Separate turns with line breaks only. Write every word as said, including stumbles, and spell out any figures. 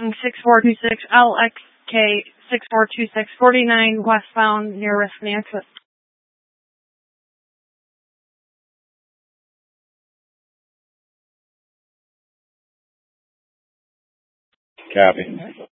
Boeing six four two six L X K six four two six forty-nine westbound near Risky exit.
Copy.